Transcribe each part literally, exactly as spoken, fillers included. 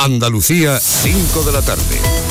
Andalucía, cinco de la tarde.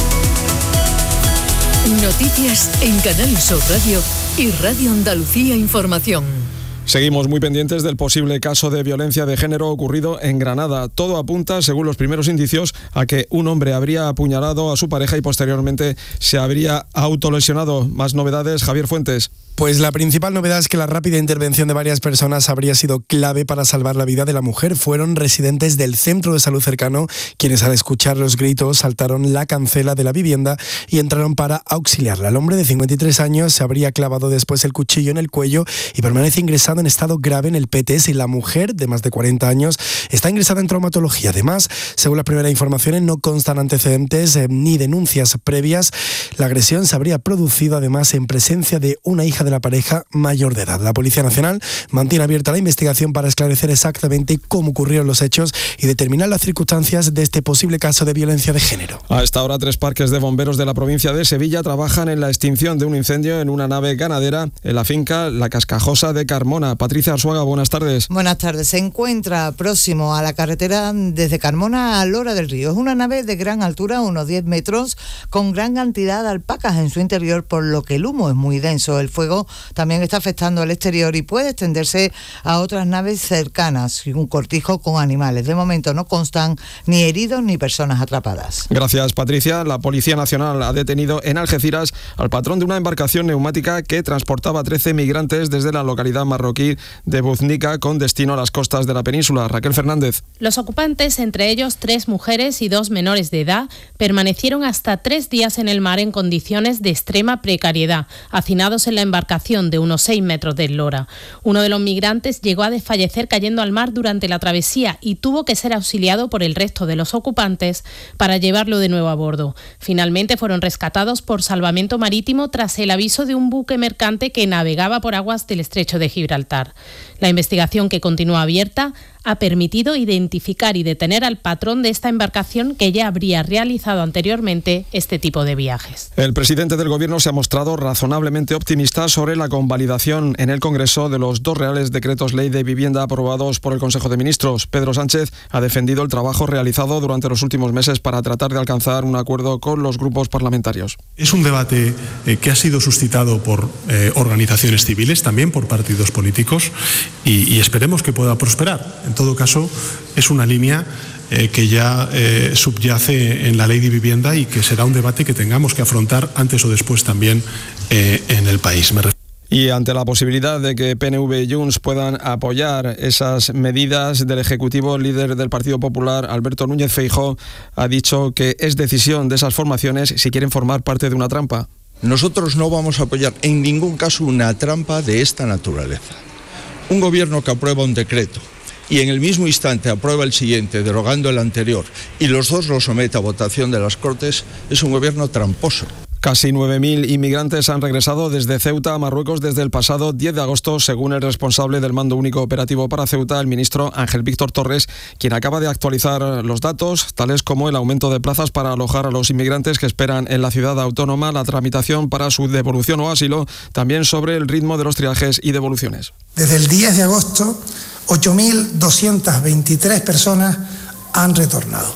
Noticias en Canal Sur Radio y Radio Andalucía Información. Seguimos muy pendientes del posible caso de violencia de género ocurrido en Granada. Todo apunta, según los primeros indicios, a que un hombre habría apuñalado a su pareja y posteriormente se habría autolesionado. Más novedades, Javier Fuentes. Pues la principal novedad es que la rápida intervención de varias personas habría sido clave para salvar la vida de la mujer. Fueron residentes del centro de salud cercano quienes, al escuchar los gritos, saltaron la cancela de la vivienda y entraron para auxiliarla. El hombre de cincuenta y tres años se habría clavado después el cuchillo en el cuello y permanece ingresado en estado grave en el P T S, y la mujer, de más de cuarenta años, está ingresada en traumatología. Además, según las primeras informaciones, no constan antecedentes eh, ni denuncias previas. La agresión se habría producido además en presencia de una hija de la pareja mayor de edad. La Policía Nacional mantiene abierta la investigación para esclarecer exactamente cómo ocurrieron los hechos y determinar las circunstancias de este posible caso de violencia de género. A esta hora, tres parques de bomberos de la provincia de Sevilla trabajan en la extinción de un incendio en una nave ganadera en la finca La Cascajosa de Carmona. Patricia Arzuaga, buenas tardes. Buenas tardes. Se encuentra próximo a la carretera desde Carmona a Lora del Río. Es una nave de gran altura, unos diez metros, con gran cantidad de alpacas en su interior, por lo que el humo es muy denso. El fuego también está afectando al exterior y puede extenderse a otras naves cercanas, y un cortijo con animales. De momento no constan ni heridos ni personas atrapadas. Gracias, Patricia. La Policía Nacional ha detenido en Algeciras al patrón de una embarcación neumática que transportaba trece migrantes desde la localidad marroquí de Buznica con destino a las costas de la península. Raquel Fernández. Los ocupantes, entre ellos tres mujeres y dos menores de edad, permanecieron hasta tres días en el mar en condiciones de extrema precariedad, hacinados en la embarcación de unos seis metros de eslora. Uno de los migrantes llegó a desfallecer cayendo al mar durante la travesía y tuvo que ser auxiliado por el resto de los ocupantes para llevarlo de nuevo a bordo. Finalmente fueron rescatados por salvamento marítimo tras el aviso de un buque mercante que navegaba por aguas del estrecho de Gibraltar. La investigación, que continúa abierta, ha permitido identificar y detener al patrón de esta embarcación, que ya habría realizado anteriormente este tipo de viajes. El presidente del Gobierno se ha mostrado razonablemente optimista sobre la convalidación en el Congreso de los dos reales decretos ley de vivienda aprobados por el Consejo de Ministros. Pedro Sánchez ha defendido el trabajo realizado durante los últimos meses para tratar de alcanzar un acuerdo con los grupos parlamentarios. Es un debate eh, que ha sido suscitado por eh, organizaciones civiles, también por partidos políticos, y, y esperemos que pueda prosperar. En todo caso, es una línea eh, que ya eh, subyace en la ley de vivienda y que será un debate que tengamos que afrontar antes o después también eh, en el país. Me Y ante la posibilidad de que P N V y Junts puedan apoyar esas medidas del Ejecutivo, el líder del Partido Popular, Alberto Núñez Feijóo, ha dicho que es decisión de esas formaciones si quieren formar parte de una trampa. Nosotros no vamos a apoyar en ningún caso una trampa de esta naturaleza. Un gobierno que aprueba un decreto y en el mismo instante aprueba el siguiente, derogando el anterior, y los dos lo somete a votación de las Cortes, es un gobierno tramposo. Casi nueve mil inmigrantes han regresado desde Ceuta a Marruecos desde el pasado diez de agosto, según el responsable del Mando Único Operativo para Ceuta, el ministro Ángel Víctor Torres, quien acaba de actualizar los datos, tales como el aumento de plazas para alojar a los inmigrantes que esperan en la ciudad autónoma, la tramitación para su devolución o asilo, también sobre el ritmo de los triajes y devoluciones. Desde el diez de agosto, ocho mil doscientas veintitrés personas han retornado.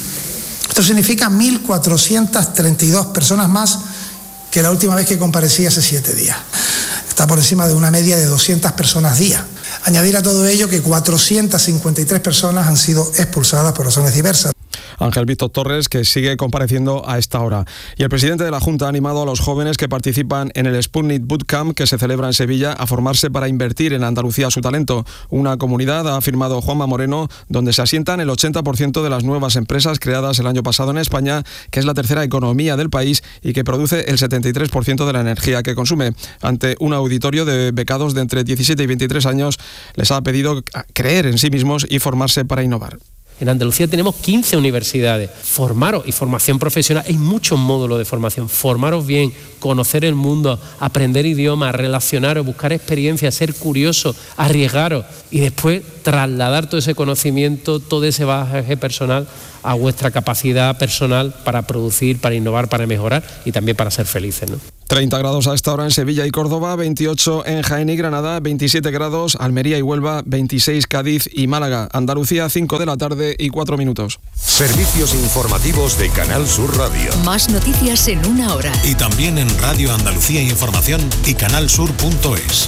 Esto significa mil cuatrocientas treinta y dos personas más que la última vez que comparecí hace siete días. Está por encima de una media de doscientas personas día. Añadir a todo ello que cuatrocientas cincuenta y tres personas han sido expulsadas por razones diversas. Ángel Víctor Torres, que sigue compareciendo a esta hora. Y el presidente de la Junta ha animado a los jóvenes que participan en el Sputnik Bootcamp, que se celebra en Sevilla, a formarse para invertir en Andalucía su talento. Una comunidad, ha afirmado Juanma Moreno, donde se asientan el ochenta por ciento de las nuevas empresas creadas el año pasado en España, que es la tercera economía del país y que produce el setenta y tres por ciento de la energía que consume. Ante un auditorio de becados de entre diecisiete y veintitrés años, les ha pedido creer en sí mismos y formarse para innovar. En Andalucía tenemos quince universidades. Formaros y formación profesional. Hay muchos módulos de formación. Formaros bien, conocer el mundo, aprender idiomas, relacionaros, buscar experiencias, ser curiosos, arriesgaros y después trasladar todo ese conocimiento, todo ese bagaje personal a vuestra capacidad personal para producir, para innovar, para mejorar y también para ser felices, ¿no? treinta grados a esta hora en Sevilla y Córdoba, veintiocho en Jaén y Granada, veintisiete grados, Almería y Huelva, veintiséis Cádiz y Málaga. Andalucía, cinco de la tarde y cuatro minutos. Servicios informativos de Canal Sur Radio. Más noticias en una hora. Y también en Radio Andalucía Información y canalsur punto es.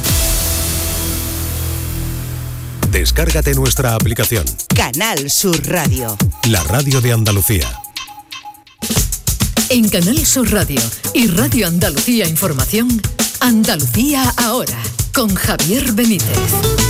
Descárgate nuestra aplicación. Canal Sur Radio. La radio de Andalucía. En Canal Sur Radio y Radio Andalucía Información, Andalucía ahora, con Javier Benítez.